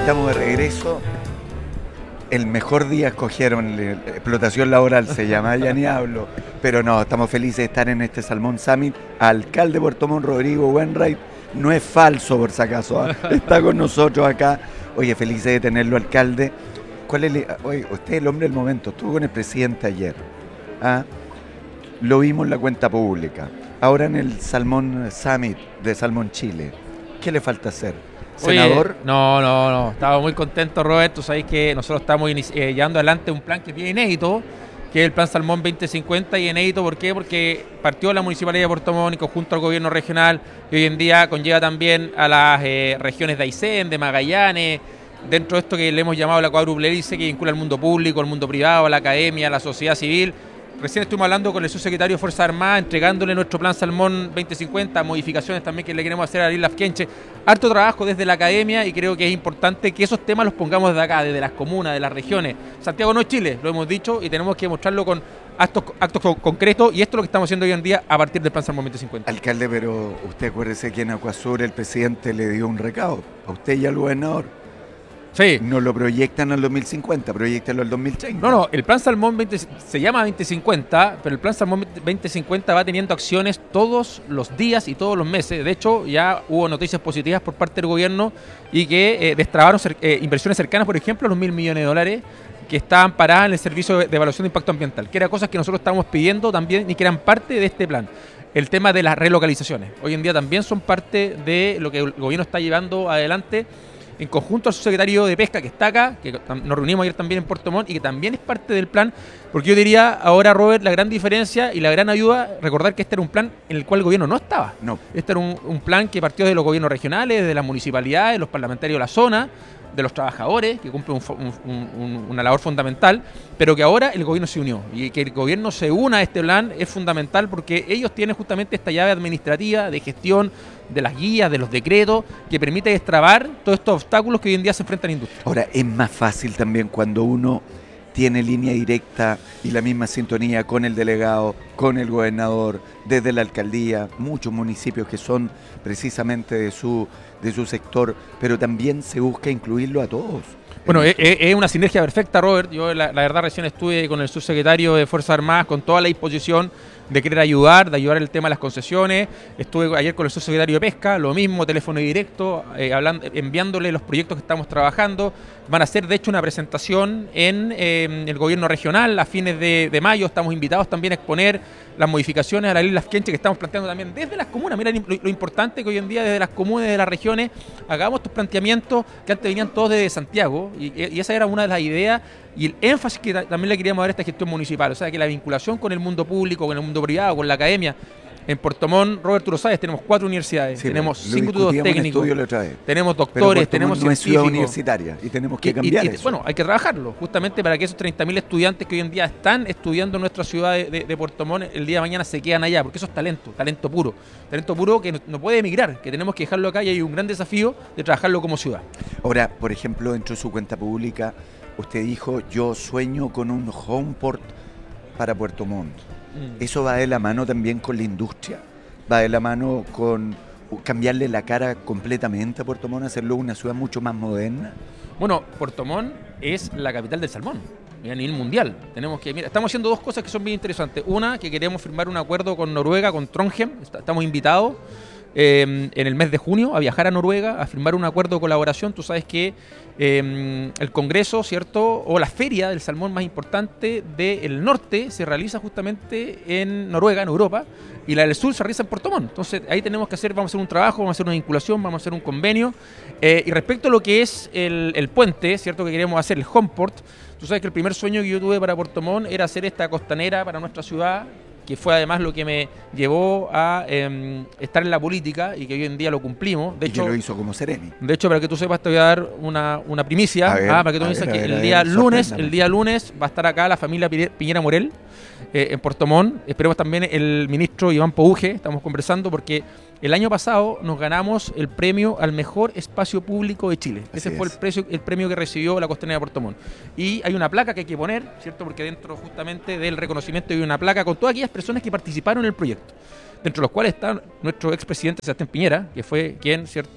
estamos de regreso. El mejor día escogieron, explotación laboral se llama, ya ni hablo. Pero no, estamos felices de estar en este Salmón Summit. Alcalde de Puerto Montt, Rodrigo Wainwright, no es falso por si acaso, ¿eh? Está con nosotros acá. Oye, felices de tenerlo, alcalde. Oye, usted es el hombre del momento, estuvo con el presidente ayer. ¿Ah? Lo vimos en la cuenta pública. Ahora en el Salmón Summit de Salmón Chile. ¿Qué le falta hacer? ¿Senador? Oye, no. Estaba muy contento, Roberto. Sabéis que nosotros estamos llevando adelante un plan que es bien inédito, que es el Plan Salmón 2050. Y inédito, ¿por qué? Porque partió la Municipalidad de Puerto Montt y conjunto al gobierno regional, y hoy en día conlleva también a las regiones de Aysén, de Magallanes, dentro de esto que le hemos llamado la cuádruple hélice, que vincula al mundo público, al mundo privado, a la academia, a la sociedad civil. Recién estuvimos hablando con el subsecretario de Fuerzas Armadas, entregándole nuestro Plan Salmón 2050, modificaciones también que le queremos hacer a Ariel Lafkenche. Harto trabajo desde la academia y creo que es importante que esos temas los pongamos desde acá, desde las comunas, de las regiones. Santiago no es Chile, lo hemos dicho, y tenemos que mostrarlo con actos concretos, y esto es lo que estamos haciendo hoy en día a partir del Plan Salmón 2050. Alcalde, pero usted acuérdese que en Acuasur el presidente le dio un recado, a usted y al gobernador. Sí. No lo proyectan al 2050, proyectenlo al 2030. No, el Plan Salmón se llama 2050, pero el Plan Salmón 2050 va teniendo acciones todos los días y todos los meses. De hecho, ya hubo noticias positivas por parte del gobierno y que destrabaron inversiones cercanas, por ejemplo, a los $1.000 millones que estaban paradas en el servicio de evaluación de impacto ambiental, que eran cosas que nosotros estábamos pidiendo también y que eran parte de este plan. El tema de las relocalizaciones, hoy en día también son parte de lo que el gobierno está llevando adelante, en conjunto al subsecretario de Pesca que está acá, que nos reunimos ayer también en Puerto Montt y que también es parte del plan, porque yo diría ahora, Robert, la gran diferencia y la gran ayuda, recordar que este era un plan en el cual el gobierno no estaba. No. Este era un plan que partió de los gobiernos regionales, de las municipalidades, de los parlamentarios de la zona, de los trabajadores, que cumplen una labor fundamental, pero que ahora el gobierno se unió. Y que el gobierno se una a este plan es fundamental porque ellos tienen justamente esta llave administrativa de gestión, de las guías, de los decretos, que permite destrabar todos estos obstáculos que hoy en día se enfrentan a la industria. Ahora, es más fácil también cuando uno tiene línea directa y la misma sintonía con el delegado, con el gobernador, desde la alcaldía, muchos municipios que son precisamente de su sector, pero también se busca incluirlo a todos. Bueno, es una sinergia perfecta, Robert. Yo la verdad recién estuve con el subsecretario de Fuerzas Armadas con toda la disposición de querer ayudar, en el tema de las concesiones. Estuve ayer con el subsecretario de Pesca, lo mismo, teléfono directo, enviándole los proyectos que estamos trabajando. Van a hacer, de hecho, una presentación en el gobierno regional a fines de mayo. Estamos invitados también a exponer las modificaciones a la ley Lafkenche que estamos planteando también desde las comunas. Mira lo importante que hoy en día desde las comunas, de las regiones, hagamos estos planteamientos que antes venían todos desde Santiago, y esa era una de las ideas y el énfasis que también le queríamos dar a esta gestión municipal. O sea, que la vinculación con el mundo público, con el mundo privado, con la academia. En Puerto Montt, Robert, tú lo sabes, tenemos 4 universidades, sí, tenemos 5 institutos técnicos, tenemos doctores, tenemos no científicos. Es ciudad universitaria y tenemos que cambiar eso. Bueno, hay que trabajarlo, justamente para que esos 30.000 estudiantes que hoy en día están estudiando en nuestra ciudad de Puerto Montt, el día de mañana se quedan allá, porque eso es talento puro que no puede emigrar, que tenemos que dejarlo acá, y hay un gran desafío de trabajarlo como ciudad. Ahora, por ejemplo, dentro de su cuenta pública, usted dijo, yo sueño con un homeport para Puerto Montt. Eso va de la mano también con la industria, va de la mano con cambiarle la cara completamente a Puerto Montt, hacerlo una ciudad mucho más moderna. Bueno, Puerto Montt es la capital del salmón a nivel mundial. Estamos haciendo 2 cosas que son bien interesantes. Una, que queremos firmar un acuerdo con Noruega, con Trondheim. Estamos invitados en el mes de junio a viajar a Noruega a firmar un acuerdo de colaboración. Tú sabes que el Congreso, ¿cierto?, o la feria del salmón más importante del norte se realiza justamente en Noruega, en Europa, y la del sur se realiza en Puerto Montt. Entonces ahí vamos a hacer un trabajo, vamos a hacer una vinculación, vamos a hacer un convenio. Y respecto a lo que es el puente, ¿cierto?, que queremos hacer, el homeport, tú sabes que el primer sueño que yo tuve para Puerto Montt era hacer esta costanera para nuestra ciudad, que fue además lo que me llevó a estar en la política y que hoy en día lo cumplimos. De hecho, que lo hizo como Seremi. De hecho, para que tú sepas, te voy a dar una primicia. Para que tú me digas que el día lunes va a estar acá la familia Piñera Morel en Puerto Montt. Esperemos también el ministro Iván Pouge, estamos conversando, porque el año pasado nos ganamos el premio al mejor espacio público de Chile. Ese fue el premio que recibió la Costanera de Puerto Montt. Y hay una placa que hay que poner, ¿cierto?, porque dentro justamente del reconocimiento hay una placa con todas aquellas personas que participaron en el proyecto, dentro de los cuales está nuestro expresidente Sebastián Piñera, que fue quien, ¿cierto?,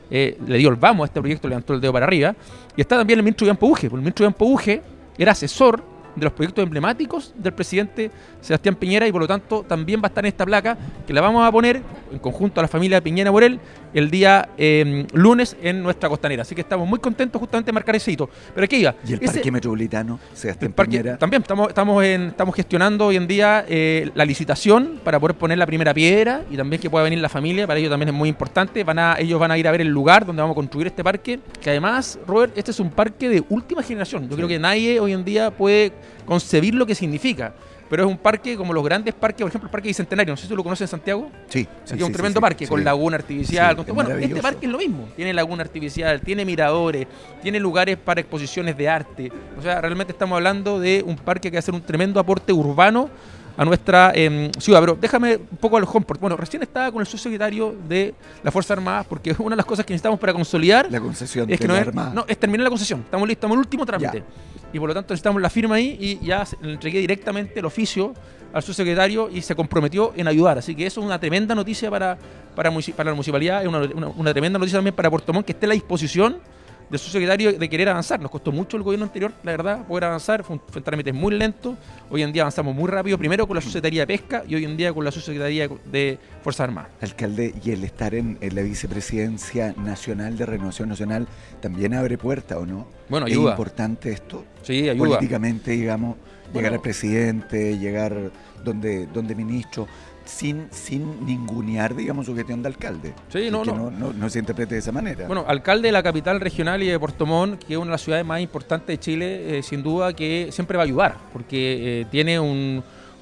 le dio el vamos a este proyecto, levantó el dedo para arriba. Y está también el ministro Iván Pouge, porque el ministro Iván Pouge era asesor de los proyectos emblemáticos del presidente Sebastián Piñera y por lo tanto también va a estar en esta placa que la vamos a poner en conjunto a la familia Piñera Morel el día lunes en nuestra costanera. Así que estamos muy contentos justamente de marcar ese hito. Pero aquí iba. ¿Y el Parque Metropolitano, Sebastián Piñera? También estamos gestionando hoy en día la licitación para poder poner la primera piedra y también que pueda venir la familia. Para ello también es muy importante. Ellos van a ir a ver el lugar donde vamos a construir este parque, que además, Robert, este es un parque de última generación. Yo creo que nadie hoy en día puede concebir lo que significa. Pero es un parque como los grandes parques, por ejemplo el Parque Bicentenario, no sé si tú lo conoces en Santiago. Sí. Es un tremendo parque, con laguna artificial. Sí, bueno, este parque es lo mismo. Tiene laguna artificial, tiene miradores, tiene lugares para exposiciones de arte. O sea, realmente estamos hablando de un parque que va a hacer un tremendo aporte urbano a nuestra ciudad. Pero déjame un poco a los homeport. Bueno, recién estaba con el subsecretario de las Fuerzas Armadas, porque una de las cosas que necesitamos para consolidar la concesión es que de la Armada. No, es terminar la concesión. Estamos listos, estamos en el último trámite. Ya. Y por lo tanto necesitamos la firma ahí y ya le entregué directamente el oficio al subsecretario y se comprometió en ayudar. Así que eso es una tremenda noticia para la municipalidad, es una tremenda noticia también para Puerto Montt, que esté a la disposición del subsecretario de querer avanzar. Nos costó mucho el gobierno anterior, la verdad, poder avanzar. Fue un trámite muy lento. Hoy en día avanzamos muy rápido, primero con la Subsecretaría de Pesca y hoy en día con la Subsecretaría de Fuerzas Armadas. Alcalde, y el estar en la vicepresidencia nacional de Renovación Nacional también abre puertas, ¿o no? Bueno, ayuda. Es importante esto. Sí, ayuda. Políticamente, digamos, llegar al presidente, llegar donde ministro, sin ningunear, digamos, su gestión de alcalde. Sí, no se interprete de esa manera. Bueno, alcalde de la capital regional y de Puerto Montt, que es una de las ciudades más importantes de Chile, sin duda que siempre va a ayudar, porque tiene un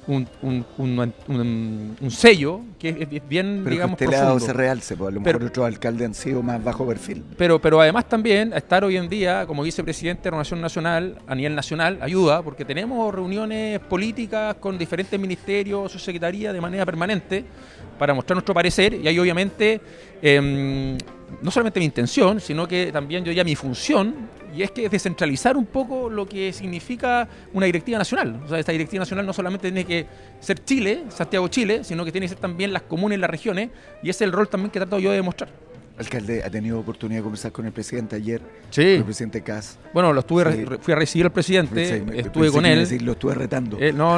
sello que es bien, pero digamos, que usted profundo. le ha dado ese realce, pues a lo mejor otros alcaldes han sido más bajo perfil. Pero además también estar hoy en día como vicepresidente de Renovación Nacional a nivel nacional ayuda, porque tenemos reuniones políticas con diferentes ministerios, subsecretarías de manera permanente para mostrar nuestro parecer y ahí obviamente no solamente mi intención, sino que también yo ya mi función, y es que es descentralizar un poco lo que significa una directiva nacional. O sea, esta directiva nacional no solamente tiene que ser Chile, Santiago Chile, sino que tiene que ser también las comunas y las regiones, y ese es el rol también que trato yo de demostrar. Alcalde, ¿ha tenido oportunidad de conversar con el presidente ayer? Sí. Con el presidente Kass. Bueno, fui a recibir al presidente, estuve con él. Decir, lo estuve retando.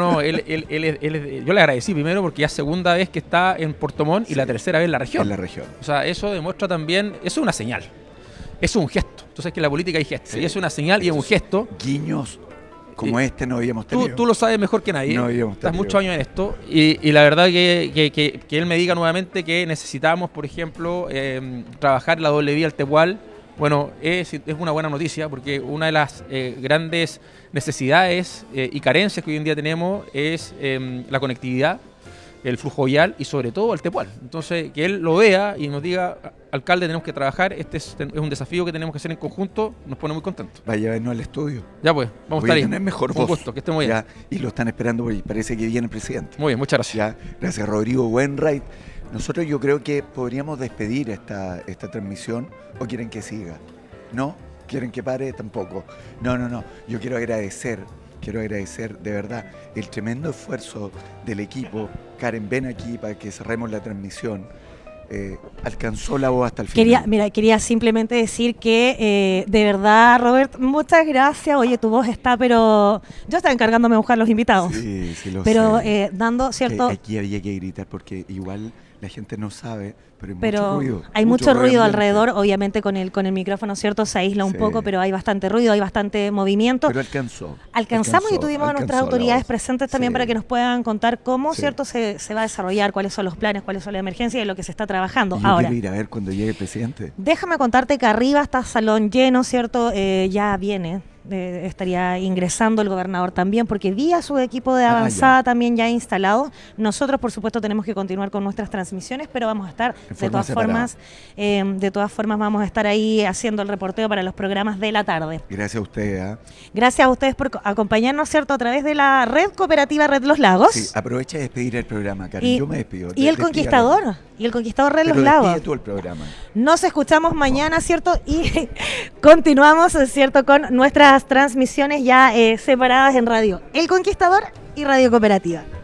Yo le agradecí primero porque ya es segunda vez que está en Puerto Montt y la tercera vez en la región. En la región. O sea, eso demuestra también, eso es una señal, eso es un gesto. Entonces que en la política hay gestos, y es una señal y es un gesto. Guiños como este no habíamos tenido. Tú lo sabes mejor que nadie. No habíamos tenido. Estás muchos años en esto y la verdad que él me diga nuevamente que necesitamos, por ejemplo, trabajar la doble vía al Tepual. Bueno, es una buena noticia porque una de las grandes necesidades y carencias que hoy en día tenemos es la conectividad, el flujo vial y sobre todo el Tepual. Entonces, que él lo vea y nos diga, alcalde, tenemos que trabajar, este es un desafío que tenemos que hacer en conjunto, nos pone muy contentos. Vaya a vernos al estudio. Ya pues, vamos a estar ahí. Tener mejor un gusto, que esté muy bien. Y lo están esperando porque parece que viene el presidente. Muy bien, muchas gracias. Gracias, Rodrigo Wainwright. Nosotros yo creo que podríamos despedir esta transmisión, o quieren que siga. ¿No? ¿Quieren que pare? Tampoco. No. Yo quiero agradecer de verdad el tremendo esfuerzo del equipo. Karen, ven aquí para que cerremos la transmisión. Alcanzó la voz hasta el final. Quería simplemente decir que de verdad, Robert, muchas gracias. Oye, tu voz está, pero yo estaba encargándome de buscar los invitados. Sí, lo pero, sé. Dando cierto. Aquí había que gritar porque igual la gente no sabe, pero hay mucho ruido alrededor, obviamente con el micrófono, ¿cierto? Se aísla un poco, pero hay bastante ruido, hay bastante movimiento. Pero alcanzamos y tuvimos a nuestras autoridades presentes también para que nos puedan contar cómo, ¿cierto? Se va a desarrollar, cuáles son los planes, cuáles son las emergencias y lo que se está trabajando. Ahora, quiero ir a ver cuando llegue el presidente. Déjame contarte que arriba está salón lleno, ¿cierto? Ya viene. Estaría ingresando el gobernador también, porque vi a su equipo de avanzada también ya instalado. Nosotros, por supuesto, tenemos que continuar con nuestras transmisiones, pero vamos a estar de todas formas vamos a estar ahí haciendo el reporteo para los programas de la tarde. Gracias a ustedes. Gracias a ustedes por acompañarnos, ¿cierto? A través de la red cooperativa Red Los Lagos. Sí, aprovecha de despedir el programa, Karen. Yo me despido. Y el Conquistador. Y el Conquistador Red Los Lagos. Despide tú el programa. Nos escuchamos mañana, ¿cierto? Y continuamos, ¿cierto? Con nuestras transmisiones ya separadas en radio El Conquistador y Radio Cooperativa.